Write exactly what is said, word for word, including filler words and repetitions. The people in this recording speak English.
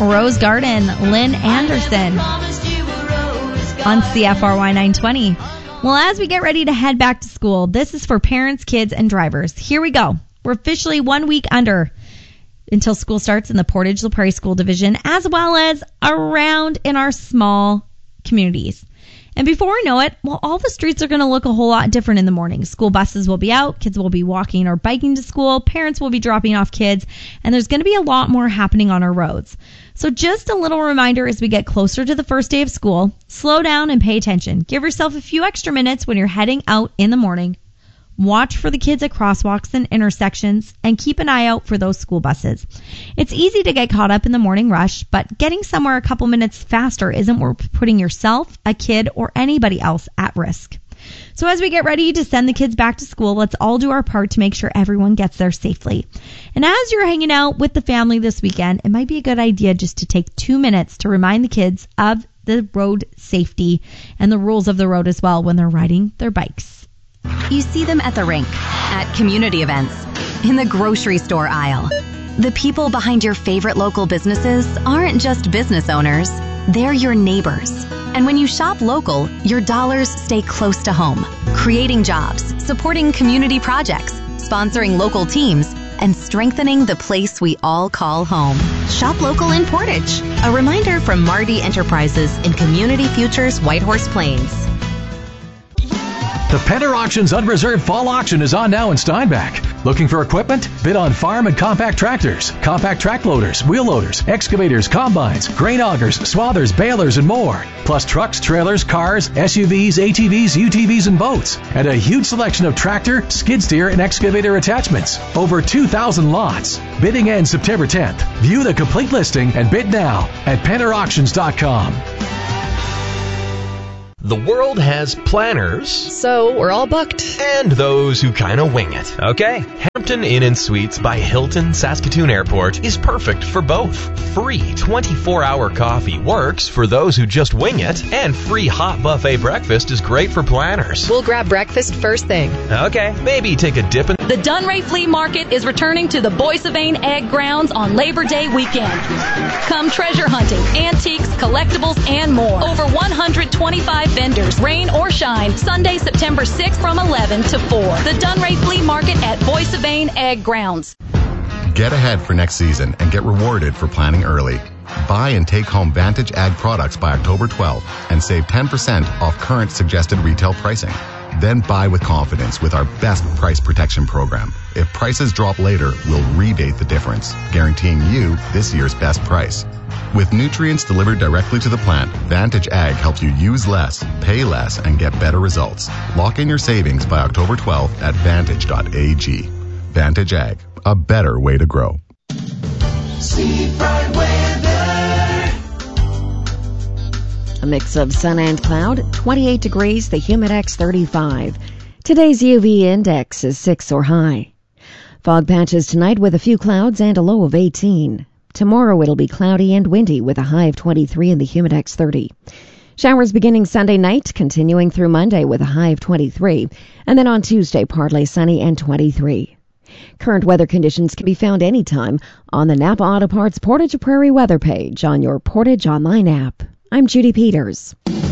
Rose Garden, Lynn Anderson on C F R Y nine twenty. Well, as we get ready to head back to school, this is for parents, kids, and drivers. Here we go. We're officially one week under until school starts in the Portage La Prairie School Division, as well as around in our small communities. And before we know it, well, all the streets are going to look a whole lot different in the morning. School buses will be out, kids will be walking or biking to school, parents will be dropping off kids, and there's going to be a lot more happening on our roads. So just a little reminder as we get closer to the first day of school, slow down and pay attention. Give yourself a few extra minutes when you're heading out in the morning. Watch for the kids at crosswalks and intersections, and keep an eye out for those school buses. It's easy to get caught up in the morning rush, but getting somewhere a couple minutes faster isn't worth putting yourself, a kid, or anybody else at risk. So as we get ready to send the kids back to school, let's all do our part to make sure everyone gets there safely. And as you're hanging out with the family this weekend, it might be a good idea just to take two minutes to remind the kids of the road safety and the rules of the road as well when they're riding their bikes. You see them at the rink, at community events, in the grocery store aisle. The people behind your favorite local businesses aren't just business owners, they're your neighbors. And when you shop local, your dollars stay close to home, creating jobs, supporting community projects, sponsoring local teams, and strengthening the place we all call home. Shop local in Portage. A reminder from Marty Enterprises in Community Futures Whitehorse Plains. The Penner Auctions Unreserved Fall Auction is on now in Steinbach. Looking for equipment? Bid on farm and compact tractors, compact track loaders, wheel loaders, excavators, combines, grain augers, swathers, balers, and more. Plus trucks, trailers, cars, S U Vs, A T Vs, U T Vs, and boats. And a huge selection of tractor, skid steer, and excavator attachments. Over two thousand lots. Bidding ends September tenth. View the complete listing and bid now at penner auctions dot com. The world has planners, so we're all booked, and those who kind of wing it. Okay, Hampton Inn and Suites by Hilton Saskatoon Airport is perfect for both. Free twenty-four hour coffee works for those who just wing it, and free hot buffet breakfast is great for planners. We'll grab breakfast first thing. Okay, maybe take a dip in... The Dunray Flea Market is returning to the Boissavane Egg Grounds on Labor Day weekend. Come treasure hunting, antiques, collectibles, and more. Over one hundred twenty-five vendors, rain or shine, Sunday, September sixth from eleven to four. The Dunray Flea Market at Boissavane Egg Grounds. Get ahead for next season and get rewarded for planning early. Buy and take home Vantage Ag products by October twelfth and save ten percent off current suggested retail pricing. Then buy with confidence with our best price protection program. If prices drop later, we'll rebate the difference, guaranteeing you this year's best price. With nutrients delivered directly to the plant, Vantage Ag helps you use less, pay less, and get better results. Lock in your savings by October twelfth at vantage dot a g. Vantage Ag, a better way to grow. Seafront weather. A mix of sun and cloud, twenty-eight degrees, the Humidex thirty-five. Today's U V index is six or high. Fog patches tonight with a few clouds and a low of eighteen. Tomorrow it'll be cloudy and windy with a high of twenty-three and the Humidex thirty. Showers beginning Sunday night, continuing through Monday with a high of twenty-three. And then on Tuesday, partly sunny and twenty-three. Current weather conditions can be found anytime on the Napa Auto Parts Portage Prairie weather page on your Portage Online app. I'm Judy Peters.